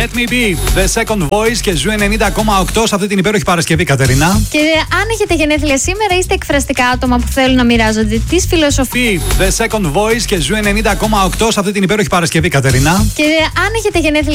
Let me be, The Second Voice και Ζου 90,8 σε αυτή την υπέροχη Παρασκευή, Κατερίνα. Και αν έχετε γενέθλια σήμερα, είστε εκφραστικά άτομα που θέλουν να μοιράζονται τις φιλοσοφίες. The Second Voice και Ζου 90,8 σε αυτή την υπέροχη Παρασκευή, Κατερίνα. Και αν έχετε γενέθλια